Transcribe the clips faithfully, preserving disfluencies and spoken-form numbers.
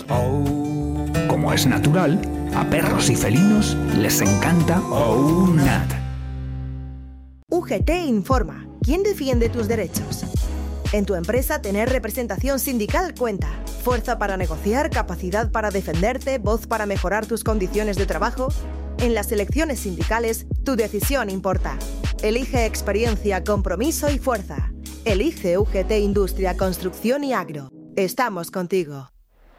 Oh. Como es natural, a perros y felinos les encanta OUNAT. U G T informa. ¿Quién defiende tus derechos? En tu empresa, tener representación sindical cuenta. Fuerza para negociar, capacidad para defenderte, voz para mejorar tus condiciones de trabajo. En las elecciones sindicales, tu decisión importa. Elige experiencia, compromiso y fuerza. Elige U G T Industria, Construcción y Agro. Estamos contigo.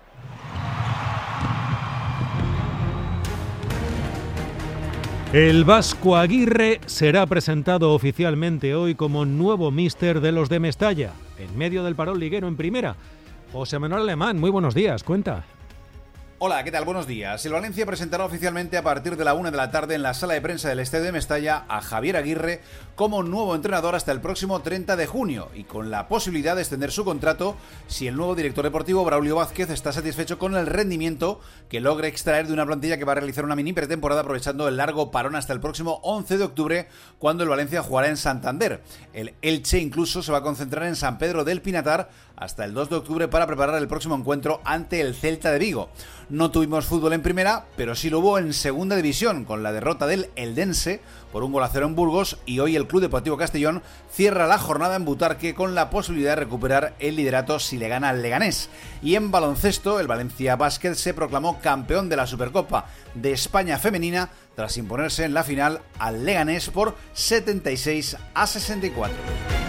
El vasco Aguirre será presentado oficialmente hoy como nuevo míster de los de Mestalla, en medio del parón liguero en primera. José Manuel Alemán, muy buenos días, cuenta. Hola, ¿qué tal? Buenos días. El Valencia presentará oficialmente a partir de la una de la tarde en la sala de prensa del Estadio de Mestalla a Javier Aguirre como nuevo entrenador hasta el próximo treinta de junio y con la posibilidad de extender su contrato si el nuevo director deportivo Braulio Vázquez está satisfecho con el rendimiento que logre extraer de una plantilla que va a realizar una mini pretemporada aprovechando el largo parón hasta el próximo once de octubre cuando el Valencia jugará en Santander. El Elche incluso se va a concentrar en San Pedro del Pinatar hasta el dos de octubre para preparar el próximo encuentro ante el Celta de Vigo. No tuvimos fútbol en primera, pero sí lo hubo en segunda división, con la derrota del Eldense por un gol a cero en Burgos, y hoy el Club Deportivo Castellón cierra la jornada en Butarque con la posibilidad de recuperar el liderato si le gana al Leganés. Y en baloncesto, el Valencia Basket se proclamó campeón de la Supercopa de España femenina tras imponerse en la final al Leganés por setenta y seis a sesenta y cuatro.